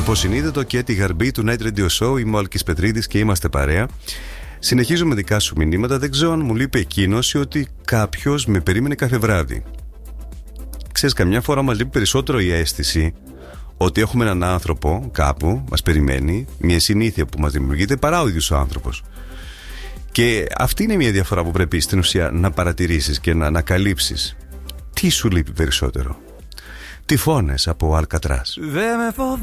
υποσυνείδητο και τη γαρμπή του Night Radio Show. Είμαι ο Άλκης Πετρίδης και είμαστε παρέα. Συνεχίζω με δικά σου μηνύματα. Δεν ξέρω αν μου λείπει εκείνος ή ότι κάποιος με περίμενε κάθε βράδυ. Ξέρεις, καμιά φορά μας λείπει περισσότερο η αίσθηση ότι έχουμε έναν άνθρωπο κάπου, μας περιμένει, μια συνήθεια που μας δημιουργείται, παρά ο ίδιος ο άνθρωπος. Και αυτή είναι μια διαφορά που πρέπει στην ουσία να παρατηρήσεις και να ανακαλύψεις. Τι σου λείπει περισσότερο? Τυφώνες από Αλκατράς. Δεν με φοβάμαι